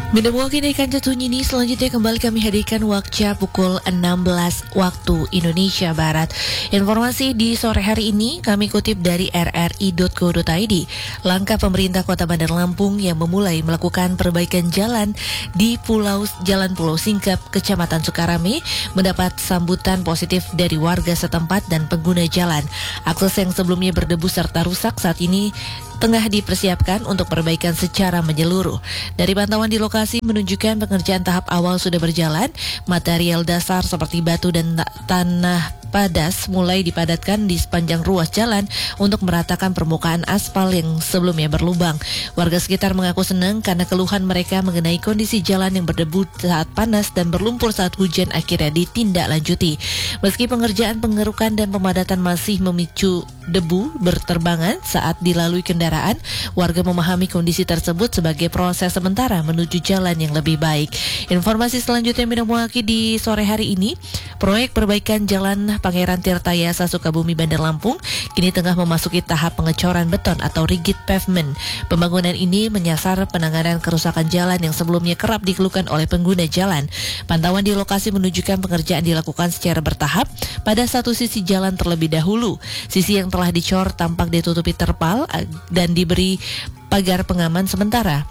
Menemukan ikan jatuhnya ini selanjutnya kembali kami hadirkan waktu pukul 16 waktu Indonesia Barat. Informasi di sore hari ini kami kutip dari rri.co.id. Langkah pemerintah Kota Bandar Lampung yang memulai melakukan perbaikan jalan di Jalan Pulau Singkep, Kecamatan Sukarame mendapat sambutan positif dari warga setempat dan pengguna jalan. Akses yang sebelumnya berdebu serta rusak saat ini tengah dipersiapkan untuk perbaikan secara menyeluruh. Dari pantauan di lokasi menunjukkan pengerjaan tahap awal sudah berjalan. Material dasar seperti batu dan tanah padas mulai dipadatkan di sepanjang ruas jalan untuk meratakan permukaan aspal yang sebelumnya berlubang. Warga sekitar mengaku senang karena keluhan mereka mengenai kondisi jalan yang berdebu saat panas dan berlumpur saat hujan akhirnya ditindaklanjuti. Meski pengerjaan pengerukan dan pemadatan masih memicu debu berterbangan saat dilalui kendaraan, warga memahami kondisi tersebut sebagai proses sementara menuju jalan yang lebih baik. Informasi selanjutnya menemukan di sore hari ini, proyek perbaikan jalan Pangeran Tirtayasa Sukabumi Bandar Lampung kini tengah memasuki tahap pengecoran beton atau rigid pavement. Pembangunan ini menyasar penanganan kerusakan jalan yang sebelumnya kerap dikeluhkan oleh pengguna jalan. Pantauan di lokasi menunjukkan pengerjaan dilakukan secara bertahap. Pada satu sisi jalan terlebih dahulu, sisi yang telah dicor tampak ditutupi terpal dan diberi pagar pengaman sementara.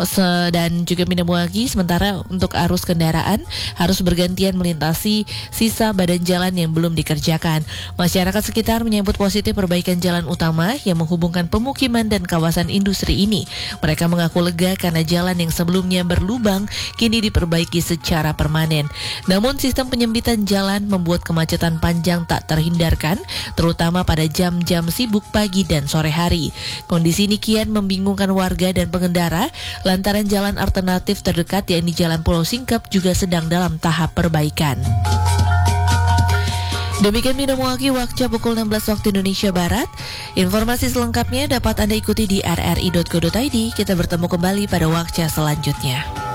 Dan juga Minamwagi, sementara untuk arus kendaraan harus bergantian melintasi sisa badan jalan yang belum dikerjakan. Masyarakat sekitar menyambut positif perbaikan jalan utama yang menghubungkan pemukiman dan kawasan industri ini. Mereka mengaku lega karena jalan yang sebelumnya berlubang kini diperbaiki secara permanen. Namun sistem penyempitan jalan membuat kemacetan panjang tak terhindarkan, terutama pada jam-jam sibuk pagi dan sore hari. Kondisi ini kian membingungkan warga dan pengendara lantaran jalan alternatif terdekat yakni Jalan Pulau Singkep juga sedang dalam tahap perbaikan. Demikian Minamwaki waktu pukul 16 waktu Indonesia Barat. Informasi selengkapnya dapat Anda ikuti di rri.co.id. Kita bertemu kembali pada waktu selanjutnya.